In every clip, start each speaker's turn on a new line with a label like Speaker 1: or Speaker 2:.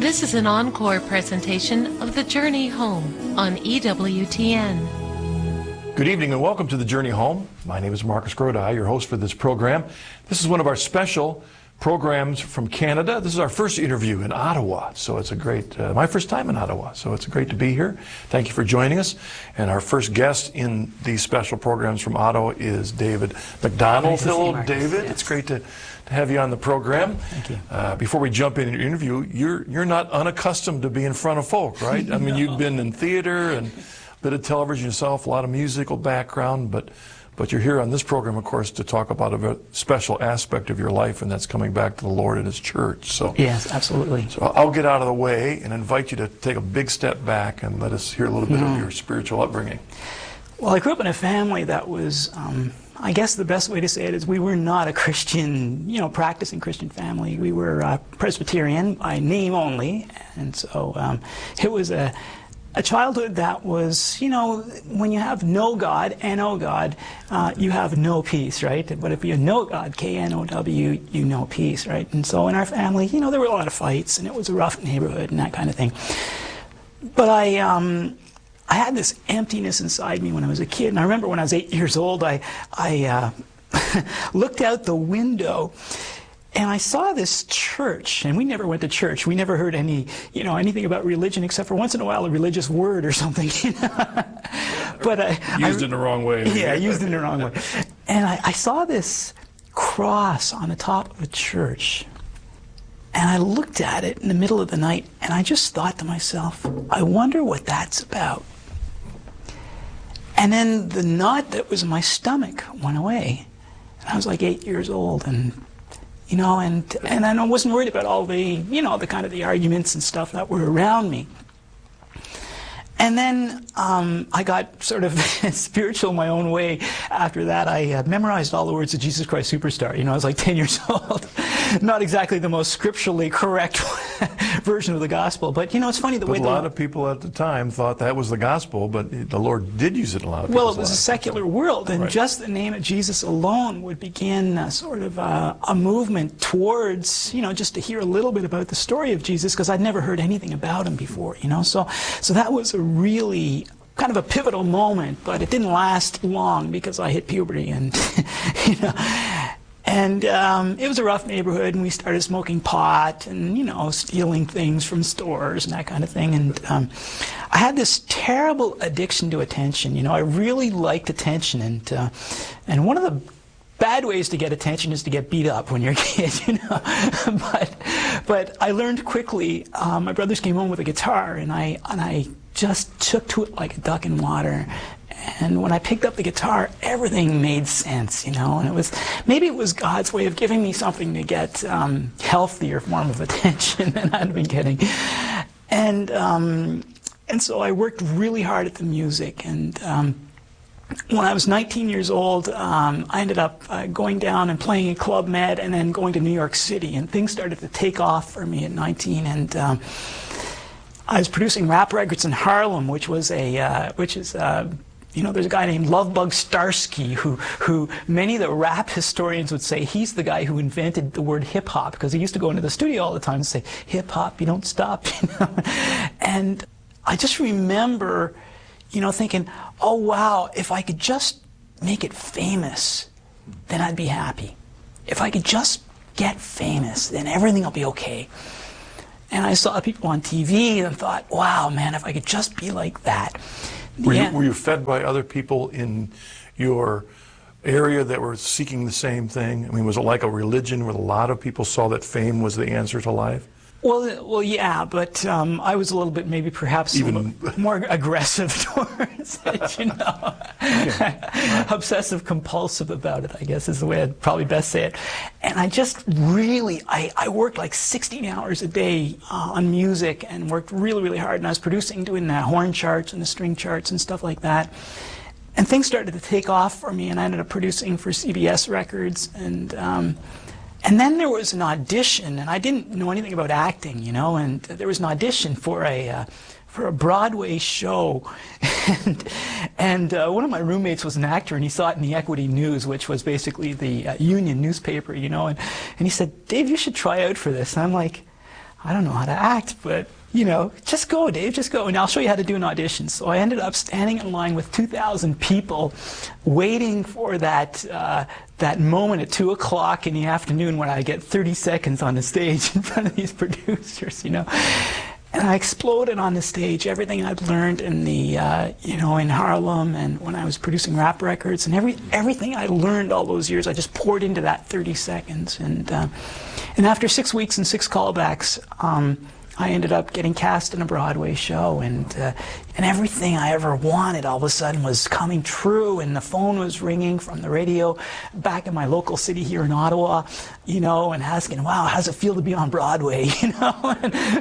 Speaker 1: This is an encore presentation of The Journey Home on EWTN.
Speaker 2: Good evening and welcome to The Journey Home. My name is Marcus Grodi, your host for this program. This is one of our special programs from Canada. This is our first interview in Ottawa, so it's a great, my first time in Ottawa, so it's great to be here. Thank you for joining us. And our first guest in these special programs from Ottawa is David McDonald. Hello, David. Yes. It's great to have you on the program.
Speaker 3: Thank you.
Speaker 2: Before we jump into your interview, you're not unaccustomed to being in front of folk, right? I mean, you've been in theater and a bit of television yourself, a lot of musical background, but you're here on this program, of course, to talk about a very special aspect of your life, and that's coming back to the Lord and His church. So
Speaker 3: yes, absolutely.
Speaker 2: So I'll get out of the way and invite you to take a big step back and let us hear a little bit of your spiritual upbringing.
Speaker 3: Well, I grew up in a family that was, I guess the best way to say it is we were not a Christian, practicing Christian family. We were Presbyterian by name only, and so it was a childhood that was, when you have no God, N-O God, you have no peace, right? But if you know God, K-N-O-W, you know peace, right? And so in our family, there were a lot of fights, and it was a rough neighborhood and that kind of thing. But I had this emptiness inside me when I was a kid, and I remember when I was 8 years old, I looked out the window, and I saw this church, and we never went to church. We never heard anything about religion except for once in a while a religious word or something. But
Speaker 2: used in the wrong way.
Speaker 3: Yeah, used in the wrong way. And I saw this cross on the top of a church, and I looked at it in the middle of the night, and I just thought to myself, I wonder what that's about. And then the knot that was in my stomach went away, and I was like 8 years old, and and I wasn't worried about all the, the kind of the arguments and stuff that were around me. And then I got sort of spiritual my own way after that. I memorized all the words of Jesus Christ Superstar. I was like 10 years old. Not exactly the most scripturally correct version of the gospel, but it's funny the way.
Speaker 2: A lot of people at the time thought that was the gospel, but the Lord did use it in a lot of people's
Speaker 3: Well, it was a secular world, and
Speaker 2: right.
Speaker 3: Just the name of Jesus alone would begin sort of a movement towards, just to hear a little bit about the story of Jesus, because I'd never heard anything about him before, So that was a really kind of a pivotal moment, but it didn't last long because I hit puberty, and And it was a rough neighborhood, and we started smoking pot and, stealing things from stores and that kind of thing. And I had this terrible addiction to attention. I really liked attention. And one of the bad ways to get attention is to get beat up when you're a kid, But I learned quickly. My brothers came home with a guitar, and I just took to it like a duck in water. And when I picked up the guitar, everything made sense, and maybe it was God's way of giving me something to get healthier form of attention than I'd been getting. And so I worked really hard at the music. And when I was 19 years old, I ended up going down and playing in Club Med, and then going to New York City. And things started to take off for me at 19. And I was producing rap records in Harlem, which is there's a guy named Lovebug Starski who many of the rap historians would say he's the guy who invented the word hip-hop, because he used to go into the studio all the time and say, hip-hop, you don't stop, And I just remember, thinking, oh, wow, if I could just make it famous, then I'd be happy. If I could just get famous, then everything will be okay. And I saw people on TV and thought, wow, man, if I could just be like that.
Speaker 2: Were you fed by other people in your area that were seeking the same thing? I mean, was it like a religion where a lot of people saw that fame was the answer to life?
Speaker 3: Well, yeah, but I was a little bit, maybe perhaps even more aggressive towards it,
Speaker 2: Yeah.
Speaker 3: Obsessive compulsive about it, I guess is the way I'd probably best say it. And I just really, I worked like 16 hours a day on music, and worked really, really hard. And I was producing, doing the horn charts and the string charts and stuff like that. And things started to take off for me, and I ended up producing for CBS Records. And then there was an audition, and I didn't know anything about acting, and there was an audition for a Broadway show, and one of my roommates was an actor, and he saw it in the Equity News, which was basically the union newspaper, and he said, Dave, you should try out for this. And I'm like, I don't know how to act, but, you know, just go, Dave, just go, and I'll show you how to do an audition. So I ended up standing in line with 2,000 people waiting for that moment at 2 o'clock in the afternoon when I get 30 seconds on the stage in front of these producers, you know. And I exploded on the stage, everything I'd learned in the, you know, in Harlem and when I was producing rap records, and everything I learned all those years, I just poured into that 30 seconds. And after 6 weeks and 6 callbacks, I ended up getting cast in a Broadway show, and everything I ever wanted all of a sudden was coming true, and the phone was ringing from the radio back in my local city here in Ottawa, you know, and asking, wow, how's it feel to be on Broadway, you know?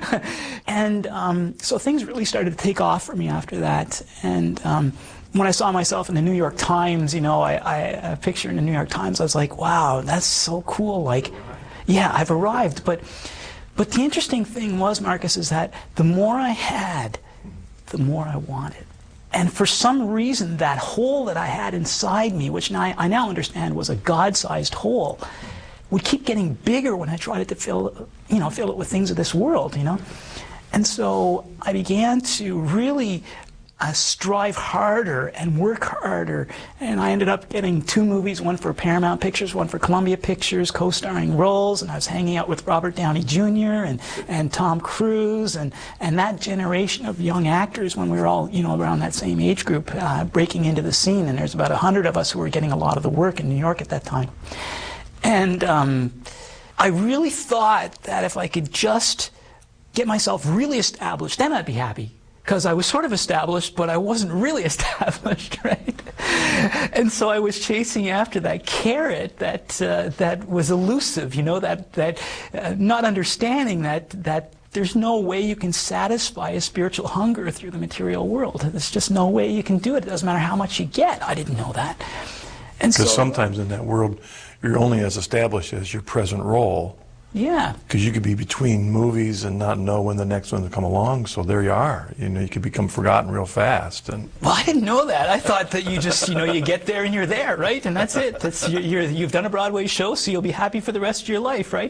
Speaker 3: So things really started to take off for me after that. And when I saw myself in the New York Times, you know, a picture in the New York Times, I was like, wow, that's so cool. Like, yeah, I've arrived. But the interesting thing was, Marcus, is that the more I had, the more I wanted. And for some reason, that hole that I had inside me, which I now understand was a God-sized hole, would keep getting bigger when I tried to fill it with things of this world, you know. And so I began to really strive harder and work harder, and I ended up getting 2 movies, one for Paramount Pictures, one for Columbia Pictures, co-starring roles, and I was hanging out with Robert Downey Jr. and Tom Cruise and that generation of young actors when we were all, you know, around that same age group, breaking into the scene, and there's about 100 of us who were getting a lot of the work in New York at that time. And I really thought that if I could just get myself really established, then I'd be happy. Because I was sort of established, but I wasn't really established, right? And so I was chasing after that carrot that was elusive, you know, that not understanding that there's no way you can satisfy a spiritual hunger through the material world. There's just no way you can do it. It doesn't matter how much you get. I didn't know that. And
Speaker 2: because sometimes in that world, you're only as established as your present role.
Speaker 3: Yeah.
Speaker 2: Because you could be between movies and not know when the next one will come along. So there you are. You know, you could become forgotten real fast. And
Speaker 3: well, I didn't know that. I thought that you just, you know, you get there and you're there, right? And that's it. You've done a Broadway show, so you'll be happy for the rest of your life, right?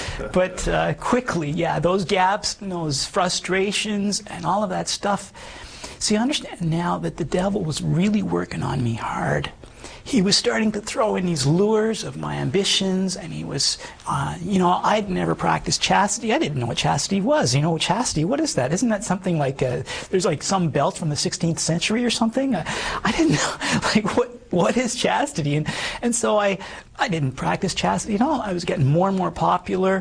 Speaker 3: But quickly, yeah, those gaps and those frustrations and all of that stuff. See, I understand now that the devil was really working on me hard. He was starting to throw in these lures of my ambitions, and he was, you know, I'd never practiced chastity. I didn't know what chastity was. You know, chastity, what is that? Isn't that something like, there's like some belt from the 16th century or something? I didn't know, like, what is chastity? And so I didn't practice chastity at all. I was getting more and more popular.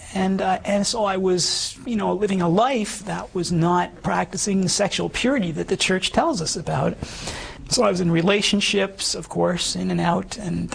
Speaker 3: And so I was, you know, living a life that was not practicing the sexual purity that the church tells us about. So I was in relationships, of course, in and out, and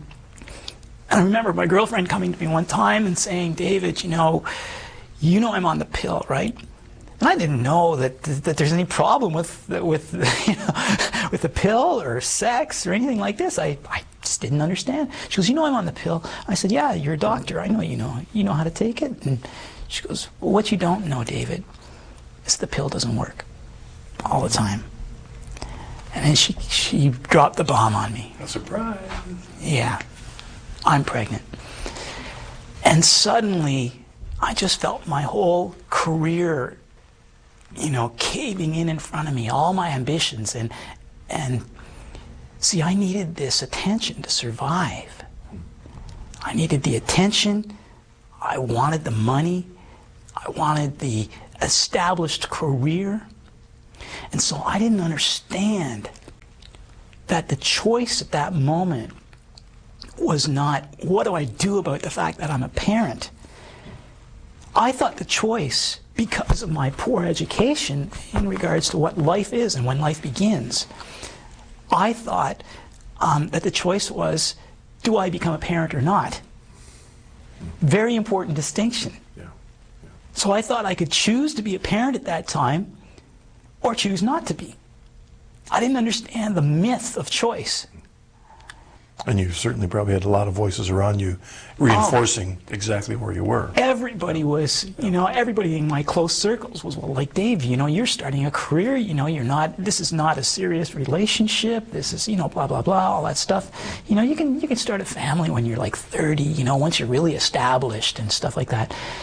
Speaker 3: I remember my girlfriend coming to me one time and saying, David, you know I'm on the pill, right? And I didn't know that there's any problem with you know, with the pill or sex or anything like this. I just didn't understand. She goes, you know I'm on the pill. I said, yeah, you're a doctor. I know you know how to take it. And she goes, well, what you don't know, David, is the pill doesn't work all the time. And then she dropped the bomb on me.
Speaker 2: A surprise.
Speaker 3: Yeah, I'm pregnant. And suddenly, I just felt my whole career, you know, caving in front of me, all my ambitions. And see, I needed this attention to survive. I needed the attention. I wanted the money. I wanted the established career. And so I didn't understand that the choice at that moment was not, what do I do about the fact that I'm a parent? I thought the choice, because of my poor education in regards to what life is and when life begins, I thought that the choice was, do I become a parent or not? Very important distinction.
Speaker 2: Yeah.
Speaker 3: So I thought I could choose to be a parent at that time or choose not to be. I didn't understand the myth of choice.
Speaker 2: And you certainly probably had a lot of voices around you reinforcing exactly where you were.
Speaker 3: Everybody was, you know, everybody in my close circles was, well, like, Dave, you know, you're starting a career, you know, this is not a serious relationship, this is, you know, blah, blah, blah, all that stuff. You know, you can start a family when you're like 30, you know, once you're really established and stuff like that.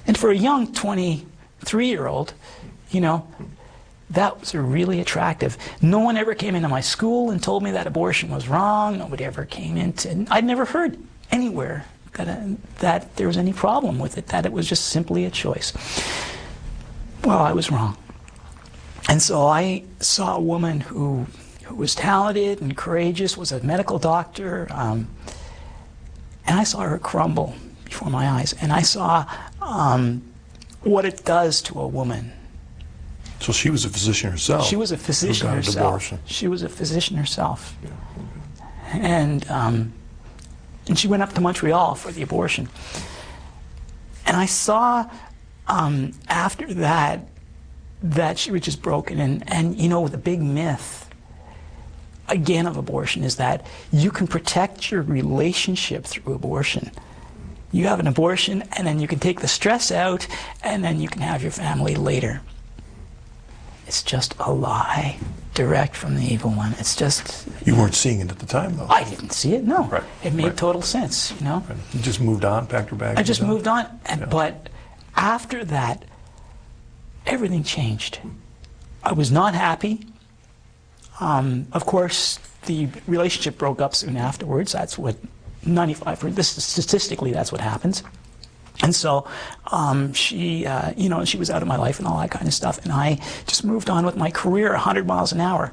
Speaker 3: And for a young 23-year-old, you know, that was really attractive. No one ever came into my school and told me that abortion was wrong. Nobody ever came into, I'd never heard anywhere that there was any problem with it, that it was just simply a choice. Well, I was wrong. And so I saw a woman who was talented and courageous, was a medical doctor, and I saw her crumble before my eyes. And I saw what it does to a woman.
Speaker 2: So she was a physician herself.
Speaker 3: She was a physician
Speaker 2: who got
Speaker 3: herself.
Speaker 2: An abortion.
Speaker 3: She was a physician herself. And she went up to Montreal for the abortion. And I saw after that she was just broken. And you know, the big myth, again, of abortion is that you can protect your relationship through abortion. You have an abortion, and then you can take the stress out, and then you can have your family later. It's just a lie, direct from the evil one. It's just...
Speaker 2: You weren't seeing it at the time, though.
Speaker 3: I didn't see it, no.
Speaker 2: Right.
Speaker 3: It made total sense, you know.
Speaker 2: Right. You just moved on, packed your bags.
Speaker 3: I just moved on, but after that, everything changed. I was not happy. Of course, the relationship broke up soon afterwards. That's what 95%, statistically, that's what happens. And so she, you know, she was out of my life and all that kind of stuff. And I just moved on with my career 100 miles an hour.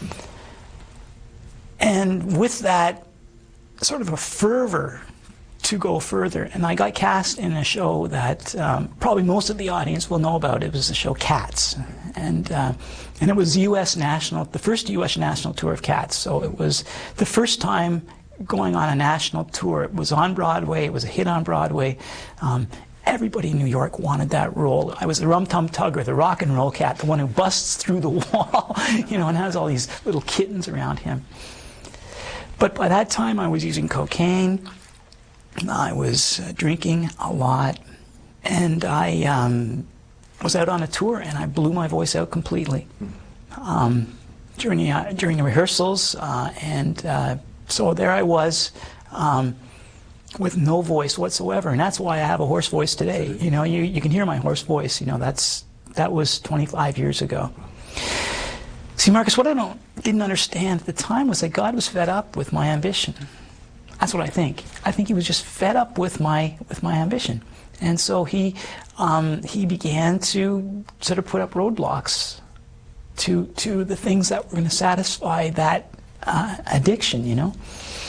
Speaker 3: And with that, sort of a fervor to go further. And I got cast in a show that probably most of the audience will know about. It was the show Cats. And it was the first U.S. national tour of Cats. So it was the first time going on a national tour. It was on Broadway. It was a hit on Broadway. Everybody in New York wanted that role. I was the rum-tum tugger, the rock and roll cat, the one who busts through the wall, you know, and has all these little kittens around him. But by that time, I was using cocaine. I was drinking a lot, and I was out on a tour, and I blew my voice out completely during the rehearsals, so there I was, with no voice whatsoever, and that's why I have a hoarse voice today. You know, you can hear my hoarse voice. You know, that was 25 years ago. See, Marcus, what I didn't understand at the time was that God was fed up with my ambition. That's what I think. I think He was just fed up with my ambition, and so He began to sort of put up roadblocks to the things that were going to satisfy that addiction, you know.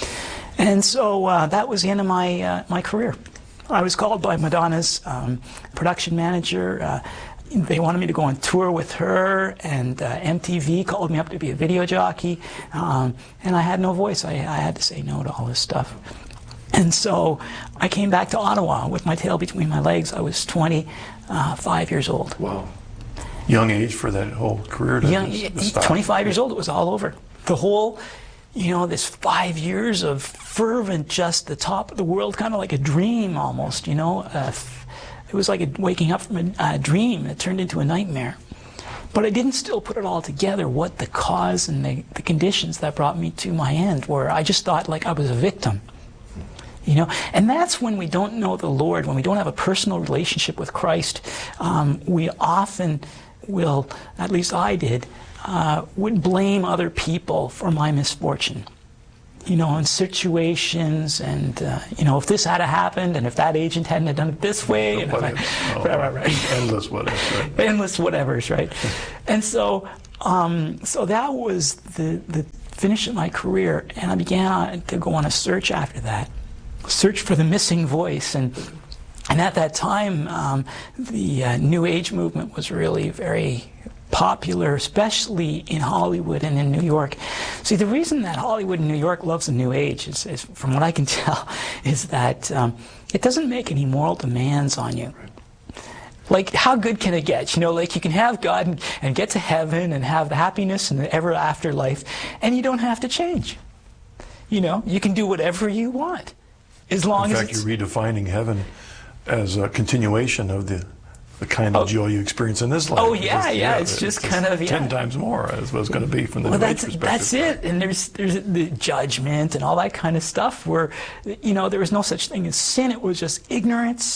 Speaker 3: And so that was the end of my career. I was called by Madonna's production manager. They wanted me to go on tour with her, and MTV called me up to be a video jockey, and I had no voice. I had to say no to all this stuff. And so I came back to Ottawa with my tail between my legs. I was 25 years old.
Speaker 2: Wow. Young age for that whole career to stop. 25
Speaker 3: years old, it was all over. The whole, you know, this 5 years of fervent, just the top of the world, kind of like a dream almost, you know. It was like waking up from a dream that turned into a nightmare. But I didn't still put it all together, what the cause and the conditions that brought me to my end were. I just thought like I was a victim. You know, and that's when we don't know the Lord, when we don't have a personal relationship with Christ, we often will, at least I did, would blame other people for my misfortune. You know, in situations, and you know, if this had happened, and if that agent hadn't done it this way, and
Speaker 2: right. Endless whatevers, right?
Speaker 3: Endless whatevers, right? And so, so that was the finish of my career, and I began to go on a search after that, search for the missing voice, and at that time, the New Age movement was really very popular, especially in Hollywood and in New York. See, the reason that Hollywood and New York loves the New Age is from what I can tell, is that it doesn't make any moral demands on you. Like, how good can it get? You know, like, you can have God and get to heaven and have the happiness and the ever after life, and you don't have to change. You know, you can do whatever you want, as long as it's...
Speaker 2: In fact, you're redefining heaven as a continuation of the kind of joy you experience in this life.
Speaker 3: Oh, yeah, it's just kind of...
Speaker 2: 10 times more as what it's going to be from the New Age perspective.
Speaker 3: That's it. And there's the judgment and all that kind of stuff where, you know, there was no such thing as sin. It was just ignorance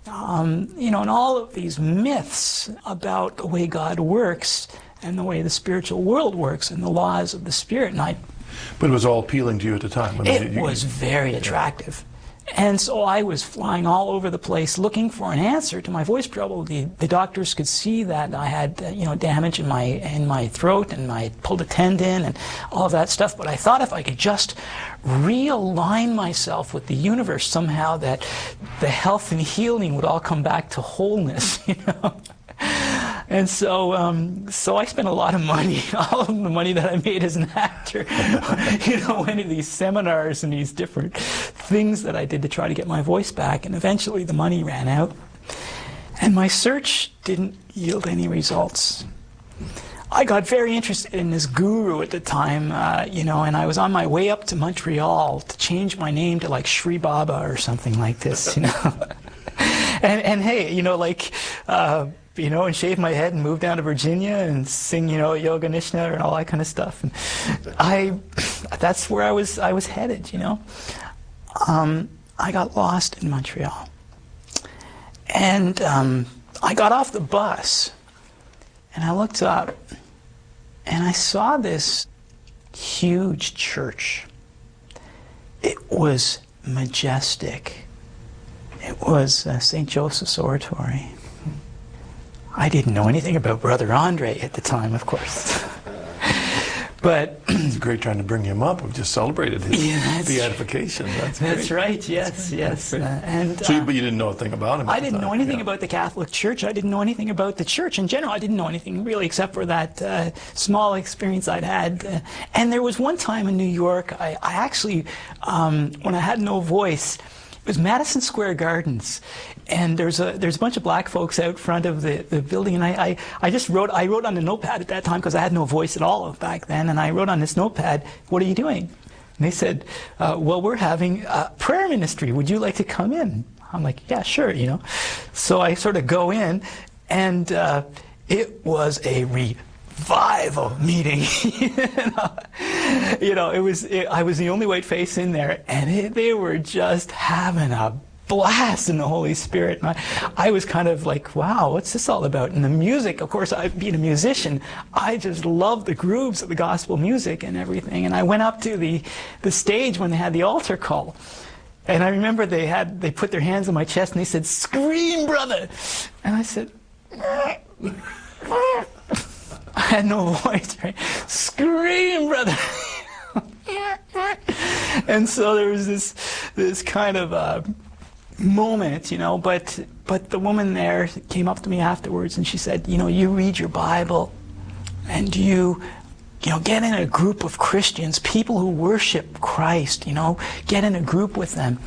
Speaker 3: you know, and all of these myths about the way God works and the way the spiritual world works and the laws of the Spirit. And
Speaker 2: But it was all appealing to you at the time.
Speaker 3: it was very attractive. And so I was flying all over the place looking for an answer to my voice trouble. The doctors could see that I had, you know, damage in my throat, and I pulled a tendon and all of that stuff. But I thought if I could just realign myself with the universe somehow, that the health and healing would all come back to wholeness, you know. And so I spent a lot of money, all of the money that I made as an actor, you know, went to these seminars and these different things that I did to try to get my voice back. And eventually the money ran out. And my search didn't yield any results. I got very interested in this guru at the time, you know, and I was on my way up to Montreal to change my name to like Sri Baba or something like this, you know. and hey, you know, like... you know, and shave my head and move down to Virginia and sing, you know, Yoga Nishna and all that kind of stuff. And that's where I was headed, you know. I got lost in Montreal. And I got off the bus and I looked up and I saw this huge church. It was majestic. It was St. Joseph's Oratory. I didn't know anything about Brother Andre at the time, of course. But
Speaker 2: it's great trying to bring him up. We've just celebrated his beatification.
Speaker 3: That's right. Yes, yes.
Speaker 2: But you didn't know a thing about him.
Speaker 3: I didn't know anything about the Catholic Church. I didn't know anything about the church in general. I didn't know anything really except for that small experience I'd had. And there was one time in New York, I actually, when I had no voice, it was Madison Square Gardens, and there's a bunch of black folks out front of the building, and I wrote on the notepad at that time because I had no voice at all back then, and I wrote on this notepad, "What are you doing?" And they said, "Well, we're having a prayer ministry. Would you like to come in?" I'm like, "Yeah, sure," you know. So I sort of go in, and it was a revival meeting. You know, I was the only white face in there, and they were just having a blast in the Holy Spirit. And I was kind of like, wow, what's this all about? And the music, of course, being a musician, I just loved the grooves of the gospel music and everything. And I went up to the stage when they had the altar call. And I remember they put their hands on my chest and they said, "Scream, brother!" And I said, I had no voice, right? "Scream, brother!" And so there was this kind of moment, you know, but the woman there came up to me afterwards and she said, "You know, you read your Bible and you know, get in a group of Christians, people who worship Christ, you know, get in a group with them."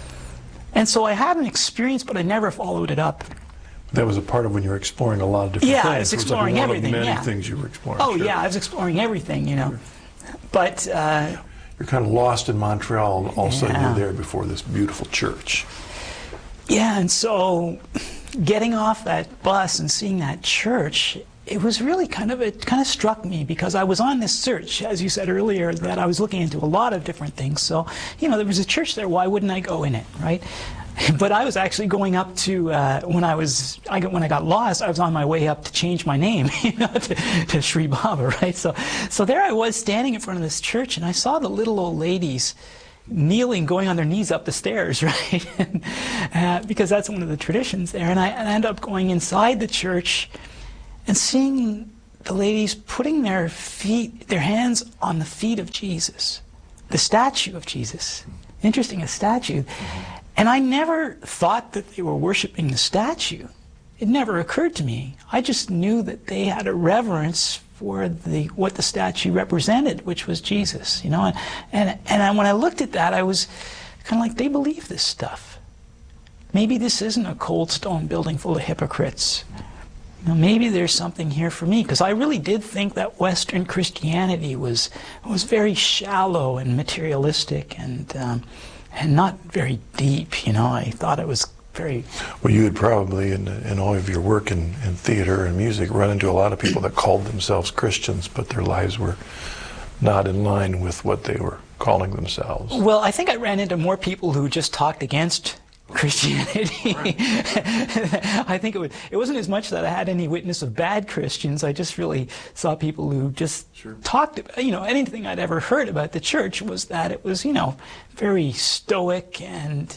Speaker 3: And so I had an experience, but I never followed it up.
Speaker 2: That was a part of when you were exploring a lot of different things.
Speaker 3: Yeah, I was exploring everything.
Speaker 2: One of many things you were exploring.
Speaker 3: Oh,
Speaker 2: sure.
Speaker 3: yeah, I was exploring everything, you know. But
Speaker 2: you're kind of lost in Montreal. All of a sudden, you're there before this beautiful church.
Speaker 3: Yeah, and so getting off that bus and seeing that church, it was really it kind of struck me because I was on this search, as you said earlier, that I was looking into a lot of different things. So, you know, there was a church there. Why wouldn't I go in it, right? But I was actually going up to when I got lost, I was on my way up to change my name, you know, to Sri Baba, right? So there I was standing in front of this church, and I saw the little old ladies kneeling, going on their knees up the stairs, right? Because that's one of the traditions there. And I ended up going inside the church and seeing the ladies putting their hands on the feet of Jesus, the statue of Jesus. Interesting, a statue. And I never thought that they were worshiping the statue. It never occurred to me. I just knew that they had a reverence for what the statue represented, which was Jesus, you know. And when I looked at that, I was kind of like, they believe this stuff. Maybe this isn't a cold stone building full of hypocrites. You know, maybe there's something here for me, because I really did think that Western Christianity was very shallow and materialistic and not very deep, you know. I thought it was very...
Speaker 2: Well, you had probably, in all of your work in theater and music, run into a lot of people that called themselves Christians, but their lives were not in line with what they were calling themselves.
Speaker 3: Well, I think I ran into more people who just talked against Christianity. I think it wasn't as much that I had any witness of bad Christians. I just really saw people who just talked about, anything I'd ever heard about the church was that it was, very stoic and,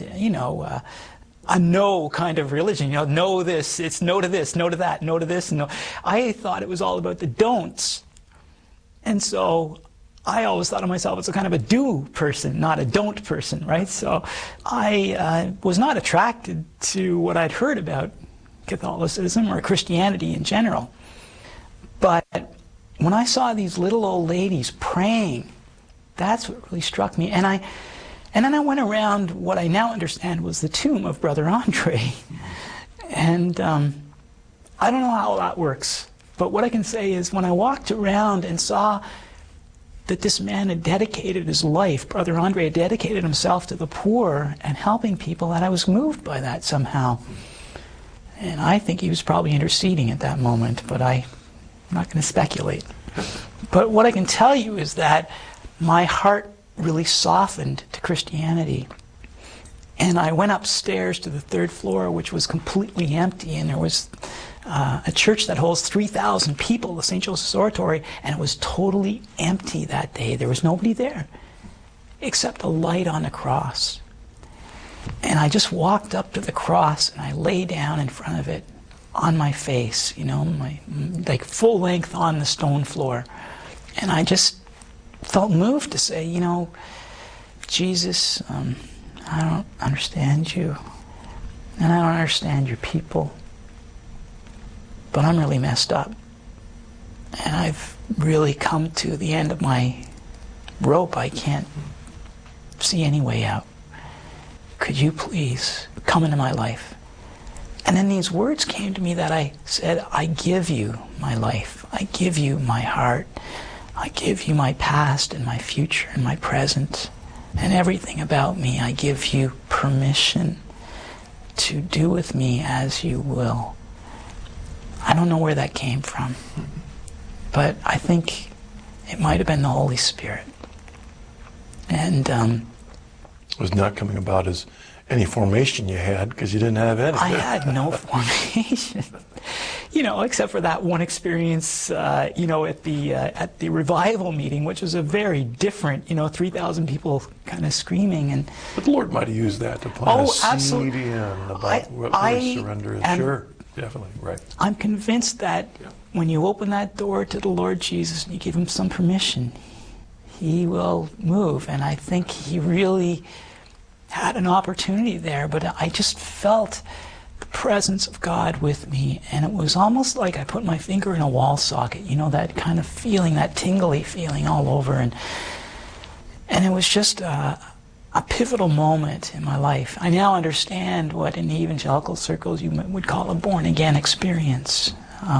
Speaker 3: a no kind of religion. No this, it's no to this, no to that, no to this, no. I thought it was all about the don'ts. And so I always thought of myself as a kind of a do person, not a don't person, right? So I was not attracted to what I'd heard about Catholicism or Christianity in general. But when I saw these little old ladies praying, that's what really struck me. And then I went around what I now understand was the tomb of Brother Andre. And I don't know how that works, but what I can say is when I walked around and saw that this man had dedicated his life, Brother Andre had dedicated himself to the poor and helping people, that I was moved by that somehow. And I think he was probably interceding at that moment, but I'm not going to speculate. But what I can tell you is that my heart really softened to Christianity. And I went upstairs to the 3rd floor, which was completely empty, and there was a church that holds 3,000 people, the St. Joseph's Oratory, and it was totally empty that day. There was nobody there except a light on the cross. And I just walked up to the cross and I lay down in front of it on my face, like full length on the stone floor. And I just felt moved to say, Jesus, I don't understand you, and I don't understand your people, but I'm really messed up, and I've really come to the end of my rope. I can't see any way out. Could you please come into my life? And then these words came to me that I said, I give you my life. I give you my heart. I give you my past and my future and my present and everything about me. I give you permission to do with me as you will. I don't know where that came from, but I think it might have been the Holy Spirit. And
Speaker 2: it was not coming about as any formation you had, because you didn't have any.
Speaker 3: I had no formation, except for that one experience, at the revival meeting, which was a very different, 3,000 people kind of screaming.
Speaker 2: But the Lord might have used that to plant a seed
Speaker 3: absolutely.
Speaker 2: in about what surrender is. Sure, definitely, right.
Speaker 3: I'm convinced that when you open that door to the Lord Jesus and you give him some permission, he will move. And I think he really had an opportunity there, but I just felt the presence of God with me, and it was almost like I put my finger in a wall socket, that kind of feeling, that tingly feeling all over, and it was just a pivotal moment in my life. I now understand what in the evangelical circles you would call a born-again experience.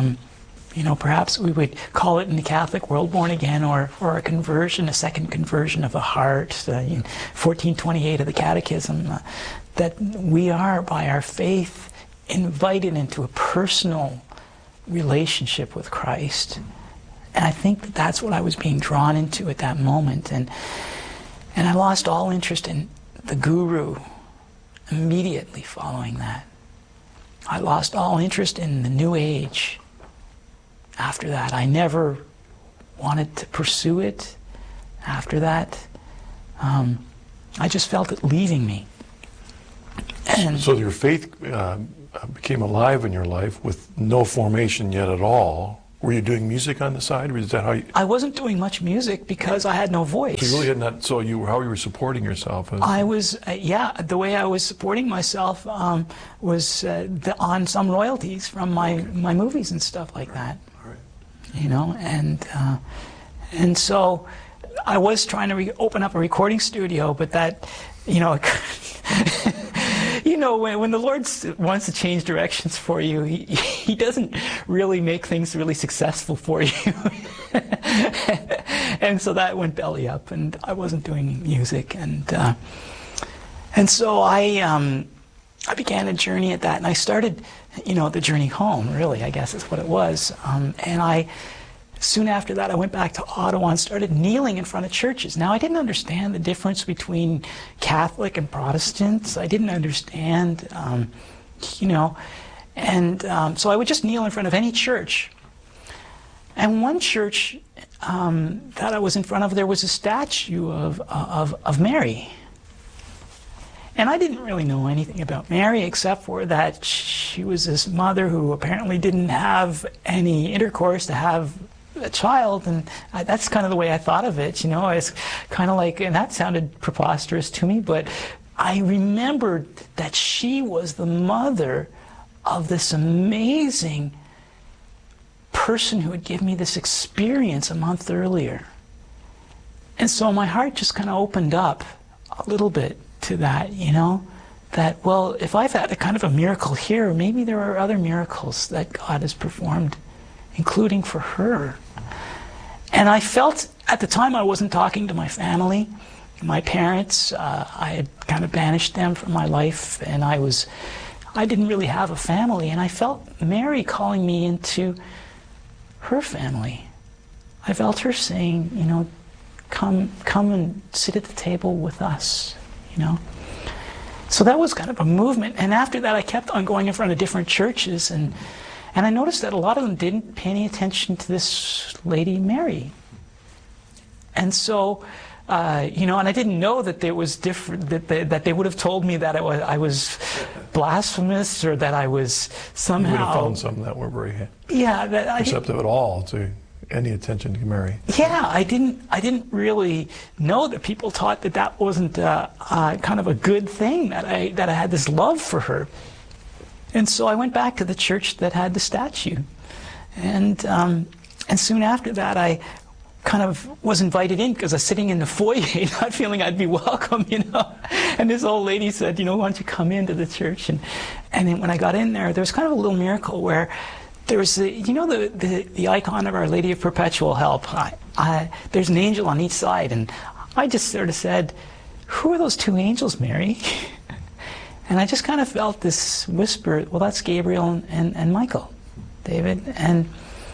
Speaker 3: Perhaps we would call it in the Catholic world born again, or a conversion, a second conversion of the heart, 1428 of the Catechism, that we are, by our faith, invited into a personal relationship with Christ. And I think that's what I was being drawn into at that moment. And I lost all interest in the guru immediately following that. I lost all interest in the New Age. After that, I never wanted to pursue it. After that, I just felt it leaving me. And
Speaker 2: so your faith became alive in your life with no formation yet at all. Were you doing music on the side, or is that how you...
Speaker 3: I wasn't doing much music because I had no voice.
Speaker 2: So you really had not... So how you were supporting yourself?
Speaker 3: I was, the way I was supporting myself was on some royalties from my movies and stuff like that. And so I was trying to open up a recording studio, but that, when the Lord wants to change directions for you, he doesn't really make things really successful for you. And so that went belly up, and I wasn't doing music, and so I began a journey at that, and I started, the journey home, really, I guess is what it was. And soon after that, I went back to Ottawa and started kneeling in front of churches. Now, I didn't understand the difference between Catholic and Protestants. I didn't understand, so I would just kneel in front of any church. And one church that I was in front of, there was a statue of Mary. And I didn't really know anything about Mary except for that she was this mother who apparently didn't have any intercourse to have a child, and that's kind of the way I thought of it. It's kind of like, and that sounded preposterous to me, but I remembered that she was the mother of this amazing person who had given me this experience a month earlier. And so my heart just kind of opened up a little bit to that, that, well, if I've had a kind of a miracle here, maybe there are other miracles that God has performed, including for her. And I felt at the time I wasn't talking to my family, my parents. I had kind of banished them from my life, and I didn't really have a family. And I felt Mary calling me into her family. I felt her saying, come and sit at the table with us, So that was kind of a movement. And after that, I kept on going in front of different churches, and I noticed that a lot of them didn't pay any attention to this lady Mary. And so, and I didn't know that there was different, that they would have told me that I was blasphemous, or that I was somehow...
Speaker 2: You would have found some that were very receptive at all to any attention to Mary.
Speaker 3: Yeah, I didn't really know that people taught that wasn't kind of a good thing, that I had this love for her. And so I went back to the church that had the statue. And soon after that, I kind of was invited in because I was sitting in the foyer, not feeling I'd be welcome, And this old lady said, why don't you come into the church? And then when I got in there was kind of a little miracle where there was, the icon of Our Lady of Perpetual Help. There's an angel on each side, and I just sort of said, "Who are those two angels, Mary?" And I just kind of felt this whisper, well, that's Gabriel and Michael, David. And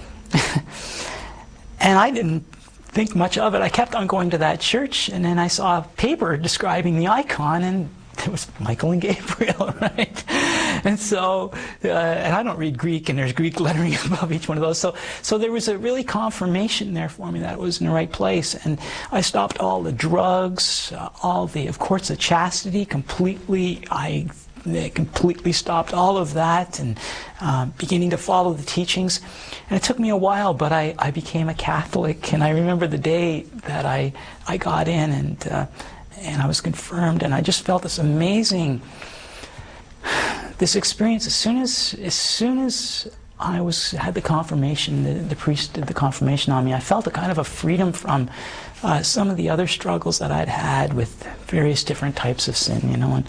Speaker 3: I didn't think much of it. I kept on going to that church, and then I saw a paper describing the icon, and it was Michael and Gabriel, right? And so, and I don't read Greek, and there's Greek lettering above each one of those. So there was a really confirmation there for me that it was in the right place. And I stopped all the drugs, of course, the chastity completely. I completely stopped all of that, and beginning to follow the teachings. And it took me a while, but I became a Catholic. And I remember the day that I got in, and I was confirmed, and I just felt this amazing, this experience. As soon as I had the confirmation, the priest did the confirmation on me, I felt a kind of a freedom from some of the other struggles that I'd had with various different types of sin,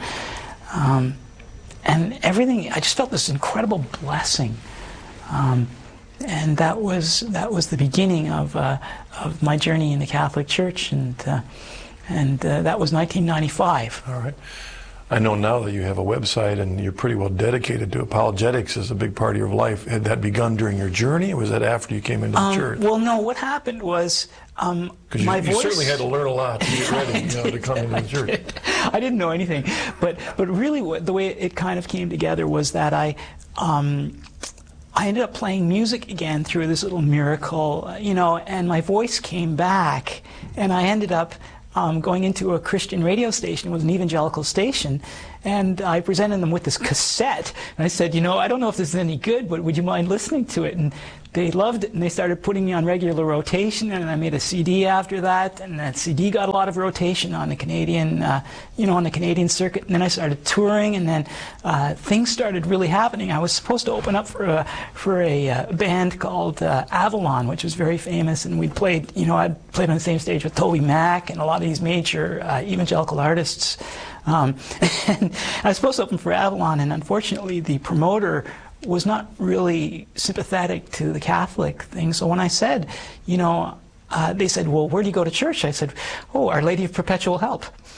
Speaker 3: and everything. I just felt this incredible blessing, and that was the beginning of my journey in the Catholic Church, and that was 1995.
Speaker 2: All right. I know now that you have a website and you're pretty well dedicated to apologetics as a big part of your life. Had that begun during your journey, or was that after you came into the church?
Speaker 3: Well, no. What happened was my voice...
Speaker 2: You certainly had to learn a lot to get ready to come into the church.
Speaker 3: I didn't know anything. But really the way it kind of came together was that I ended up playing music again through this little miracle, and my voice came back, and I ended up going into a Christian radio station. It was an evangelical station, and I presented them with this cassette, and I said, I don't know if this is any good, but would you mind listening to it? And they loved it, and they started putting me on regular rotation, and I made a CD after that, and that CD got a lot of rotation on the Canadian, on the Canadian circuit. And then I started touring, and then things started really happening. I was supposed to open up for a band called Avalon, which was very famous, and we played, I'd played on the same stage with Toby Mac and a lot of these major evangelical artists. And I was supposed to open for Avalon, and unfortunately the promoter was not really sympathetic to the Catholic thing. So when I said, they said, well, where do you go to church? I said, oh, Our Lady of Perpetual Help.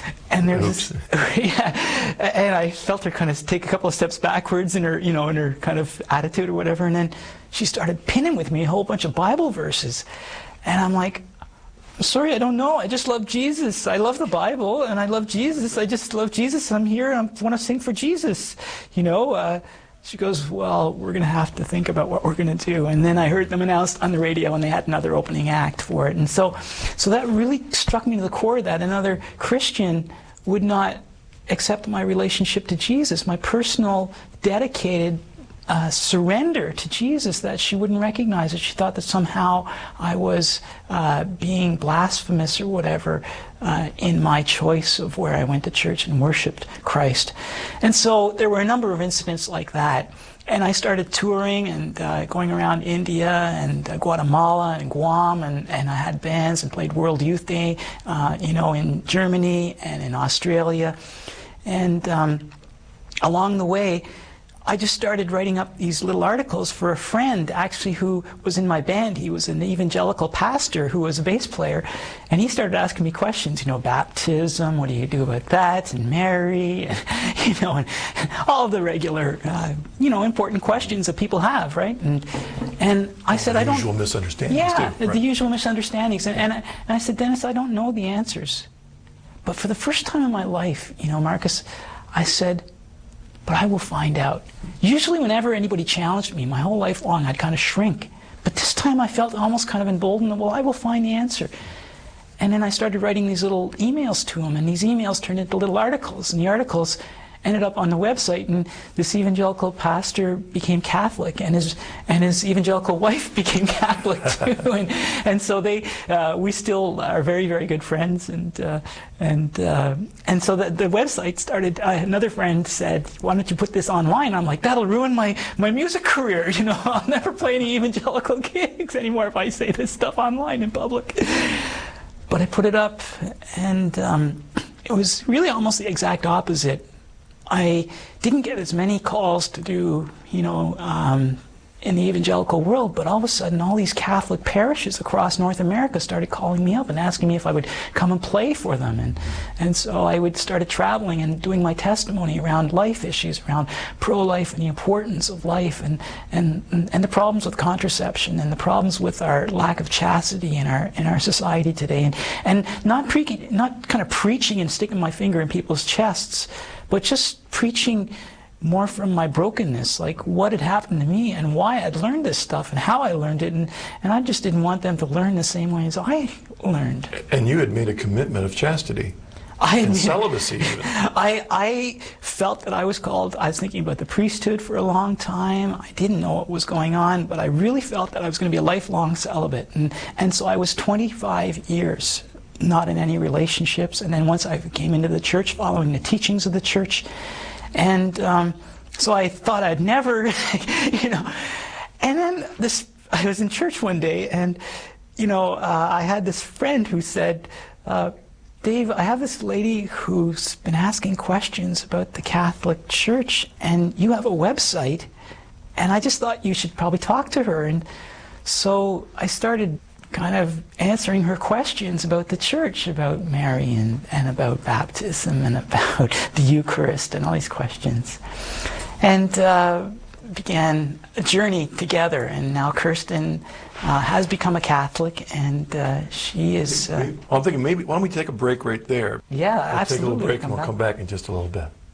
Speaker 3: And there was yeah, and I felt her kind of take a couple of steps backwards in her, in her kind of attitude or whatever, and then she started pinning with me a whole bunch of Bible verses. And I'm like, sorry, I don't know. I just love Jesus. I love the Bible, and I love Jesus. I just love Jesus. I'm here, and I want to sing for Jesus. She goes, well, we're going to have to think about what we're going to do. And then I heard them announced on the radio, and they had another opening act for it. And so that really struck me to the core, that another Christian would not accept my relationship to Jesus, my personal, dedicated surrender to Jesus, that she wouldn't recognize it. She thought that somehow I was being blasphemous or whatever in my choice of where I went to church and worshipped Christ. And so there were a number of incidents like that. And I started touring and going around India and Guatemala and Guam, and I had bands and played World Youth Day, in Germany and in Australia. And along the way, I just started writing up these little articles for a friend, actually, who was in my band. He was an evangelical pastor who was a bass player, and he started asking me questions, baptism, what do you do about that, and Mary, and all the regular, important questions that people have, right? And I said, I don't...
Speaker 2: The usual misunderstandings,
Speaker 3: yeah,
Speaker 2: too. Right?
Speaker 3: The usual misunderstandings. And I said, Dennis, I don't know the answers. But for the first time in my life, Marcus, I said, but I will find out. Usually whenever anybody challenged me, my whole life long, I'd kind of shrink. But this time I felt almost kind of emboldened, well, I will find the answer. And then I started writing these little emails to him, and these emails turned into little articles, and the articles ended up on the website, and this evangelical pastor became Catholic, and his evangelical wife became Catholic too, and so we still are very, very good friends, and so the website started. Another friend said, "Why don't you put this online?" I'm like, "That'll ruin my music career. I'll never play any evangelical gigs anymore if I say this stuff online in public." But I put it up, and it was really almost the exact opposite. I didn't get as many calls to do, in the evangelical world, but all of a sudden all these Catholic parishes across North America started calling me up and asking me if I would come and play for them. And so I started traveling and doing my testimony around life issues, around pro-life and the importance of life, and the problems with contraception and the problems with our lack of chastity in our society today. And not kind of preaching and sticking my finger in people's chests, but just preaching more from my brokenness, like what had happened to me and why I'd learned this stuff and how I learned it, and I just didn't want them to learn the same way as I learned.
Speaker 2: And you had made a commitment of chastity and celibacy.
Speaker 3: I felt that I was called. I was thinking about the priesthood for a long time. I didn't know what was going on, but I really felt that I was going to be a lifelong celibate, and so I was 25 years not in any relationships, and then once I came into the church following the teachings of the church. And so I thought I'd never, And then I was in church one day, and, I had this friend who said, Dave, I have this lady who's been asking questions about the Catholic Church, and you have a website, and I just thought you should probably talk to her. And so I started kind of answering her questions about the church, about Mary and about baptism and about the Eucharist and all these questions. And began a journey together. And now Kirsten has become a Catholic, and she is...
Speaker 2: I'm thinking maybe, why don't we take a break right there?
Speaker 3: Yeah,
Speaker 2: We'll
Speaker 3: absolutely.
Speaker 2: take a little break and we'll come back in just a little bit.